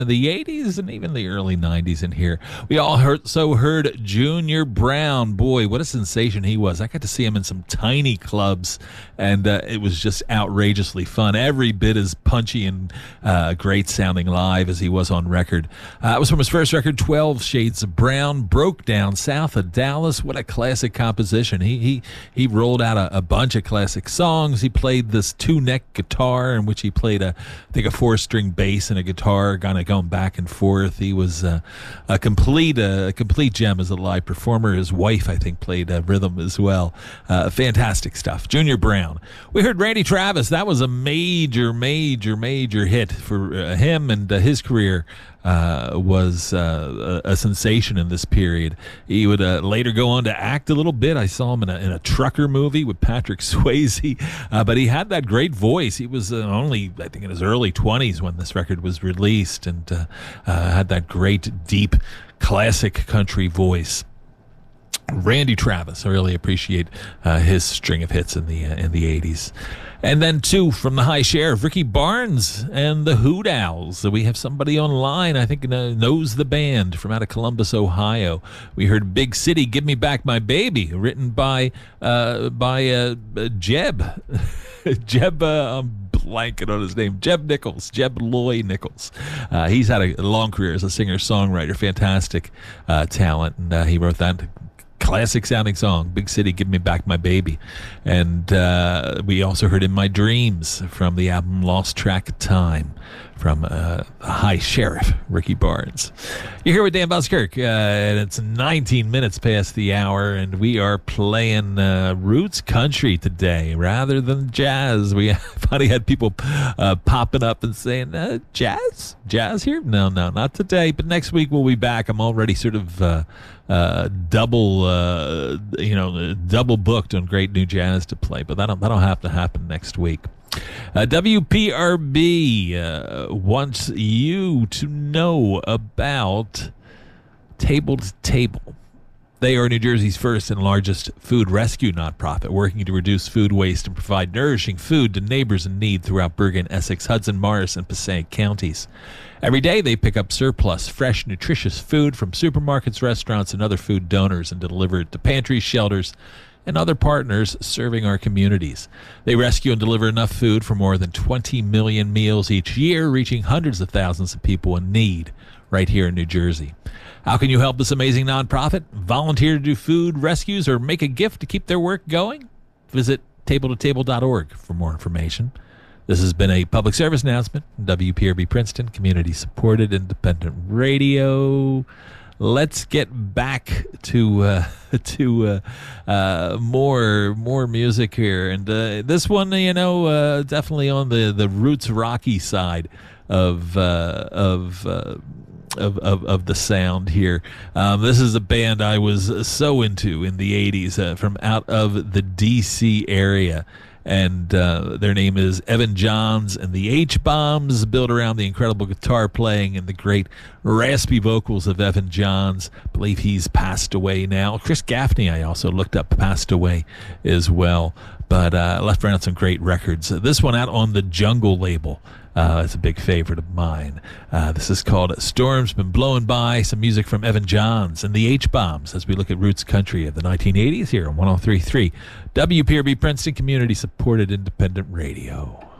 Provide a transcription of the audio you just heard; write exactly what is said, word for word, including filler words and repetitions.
the eighties and even the early nineties in here. We all heard, so heard Junior Brown. Boy, what a sensation he was. I got to see him in some tiny clubs, and uh, it was just outrageously fun. Every bit as punchy and uh, great sounding live as he was on record. Uh, it was from his first record, twelve Shades of Brown, Broke Down South of Dallas. What a classic composition. He he, he rolled out a, a bunch of classic songs. He played this two-neck guitar in which he played, a, I think, a four-string bass and a guitar, kind of going back and forth. He was uh, a complete uh, a complete gem as a live performer. His wife, I think, played uh, rhythm as well. Uh, fantastic stuff. Junior Brown. We heard Randy Travis. That was a major, major, major hit for uh, him, and uh, his career uh, was uh, a, a sensation in this period. He would uh, later go on to act a little bit. I saw him in a, in a trucker movie with Patrick Swayze, uh, but he had that great voice. He was uh, only, I think, in his early twenties when this record was released, and uh, uh, had that great, deep, classic country voice. Randy Travis. I really appreciate uh, his string of hits in the uh, in the eighties. And then, too, from the High Sheriff, Ricky Barnes and the Hoot Owls. We have somebody online, I think, uh, knows the band from out of Columbus, Ohio. We heard Big City, Give Me Back My Baby, written by uh, by uh, Jeb. Jeb, uh, I'm blanking on his name. Jeb Nichols. Jeb Loy Nichols. Uh, he's had a long career as a singer-songwriter. Fantastic uh, talent, and uh, he wrote that classic sounding song, Big City, Give Me Back My Baby. And uh, we also heard In My Dreams from the album Lost Track of Time from uh, High Sheriff, Ricky Barnes. You're here with Dan Buskirk, uh, and it's nineteen minutes past the hour, and we are playing uh, roots country today rather than jazz. We finally had people uh, popping up and saying, uh, jazz? Jazz here? No, no, not today, but next week we'll be back. I'm already sort of uh, uh, double, uh, you know, double booked on great new jazz to play, but that'll, that'll have to happen next week. Uh, W P R B uh, wants you to know about Table to Table. They are New Jersey's first and largest food rescue nonprofit, working to reduce food waste and provide nourishing food to neighbors in need throughout Bergen, Essex, Hudson, Morris, and Passaic counties. Every day they pick up surplus, fresh, nutritious food from supermarkets, restaurants, and other food donors and deliver it to pantries, shelters, and other partners serving our communities. They rescue and deliver enough food for more than twenty million meals each year, reaching hundreds of thousands of people in need right here in New Jersey. How can you help this amazing nonprofit? Volunteer to do food rescues or make a gift to keep their work going? Visit table to table dot org for more information. This has been a public service announcement. W P R B Princeton, community-supported independent radio. Let's get back to uh, to uh, uh, more more music here, and uh, this one, you know, uh, definitely on the, the roots rocky side of uh, of, uh, of of of the sound here. Um, this is a band I was so into in the eighties, uh, from out of the D C area. And uh, their name is Evan Johns and the H-Bombs, built around the incredible guitar playing and the great raspy vocals of Evan Johns. I believe he's passed away now. Chris Gaffney, I also looked up, passed away as well, but uh, left around some great records. Uh, this one out on the Jungle label. Uh, it's a big favorite of mine. Uh, this is called Storm's Been Blowing By, some music from Evan Johns and the H-Bombs as we look at roots country of the nineteen eighties here on one oh three point three W P R B Princeton, community-supported independent radio.